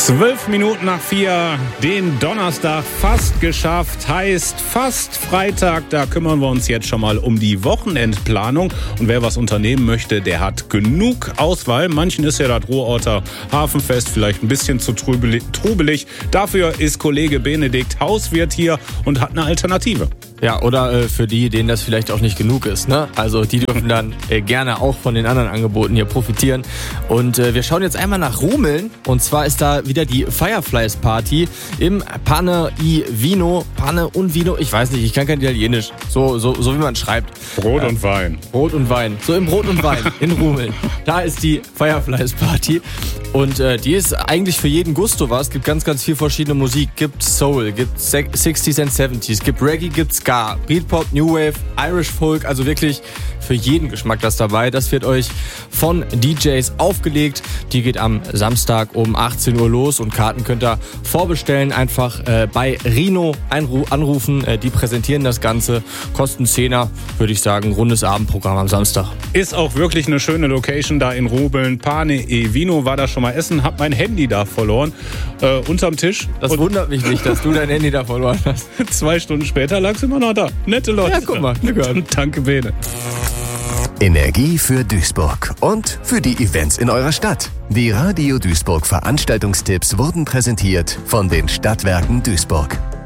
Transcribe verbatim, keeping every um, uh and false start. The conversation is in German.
Zwölf Minuten nach vier, den Donnerstag fast geschafft, heißt fast Freitag. Da kümmern wir uns jetzt schon mal um die Wochenendplanung. Und wer was unternehmen möchte, der hat genug Auswahl. Manchen ist ja das Ruhrorter Hafenfest vielleicht ein bisschen zu trubelig. Dafür ist Kollege Benedikt Hauswirt hier und hat eine Alternative. Ja, oder äh, für die, denen das vielleicht auch nicht genug ist, ne? Also die dürfen dann äh, gerne auch von den anderen Angeboten hier profitieren. Und äh, wir schauen jetzt einmal nach Rumeln. Und zwar ist da wieder die Fireflies Party im Pane i Vino. Pane und Vino, ich weiß nicht, ich kann kein Italienisch. So, so, so wie man schreibt. Brot äh, und Wein. Brot und Wein. So im Brot und Wein in Rumeln. Da ist die Fireflies Party. Und äh, die ist eigentlich für jeden Gusto was. Es gibt ganz, ganz viel verschiedene Musik. Gibt Soul, gibt sechziger und siebziger, gibt Reggae, gibt Ska, Beatpop, New Wave, Irish Folk. Also wirklich für jeden Geschmack das dabei. Das wird euch von D Js aufgelegt. Die geht am Samstag um achtzehn Uhr los und Karten könnt ihr vorbestellen. Einfach äh, bei Rhino einru- anrufen. Äh, die präsentieren das Ganze. Kosten Zehner, würde ich sagen. Rundes Abendprogramm am Samstag. Ist auch wirklich eine schöne Location da in Rumeln. Pane e Vino, war da schon mal essen, hab mein Handy da verloren. Äh, unterm Tisch. Das und wundert mich nicht, dass du dein Handy da verloren hast. Zwei Stunden später lag es immer noch da. Nette Leute. Ja, guck mal. Danke, Bene. Energie für Duisburg und für die Events in eurer Stadt. Die Radio Duisburg Veranstaltungstipps wurden präsentiert von den Stadtwerken Duisburg.